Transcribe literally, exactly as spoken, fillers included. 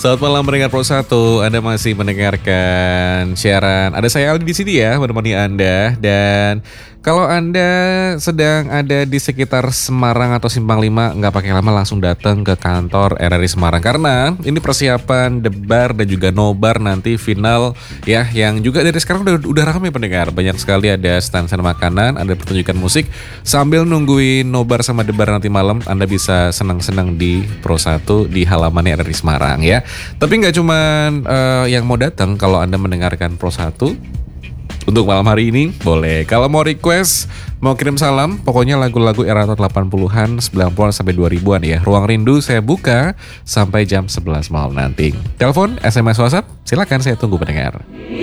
Selamat malam pendengar Pro satu. Anda masih mendengarkan siaran. Ada saya Aldi di sini ya menemani Anda. Dan kalau Anda sedang ada di sekitar Semarang atau Simpang lima, nggak pakai lama langsung datang ke kantor R R I Semarang karena ini persiapan debar dan juga nobar nanti final ya, yang juga dari sekarang udah udah ramai pendengar. Banyak sekali ada stand-stand makanan, ada pertunjukan musik. Sambil nungguin nobar sama debar nanti malam, Anda bisa senang-senang di Pro satu di halaman R R I Semarang ya. Tapi nggak cuman uh, yang mau datang kalau Anda mendengarkan Pro satu untuk malam hari ini, boleh. Kalau mau request, mau kirim salam, pokoknya lagu-lagu era delapan puluhan, sembilan puluhan sampai dua ribuan ya. Ruang Rindu saya buka sampai jam sebelas malam nanti. Telepon, S M S, WhatsApp, silakan, saya tunggu pendengar.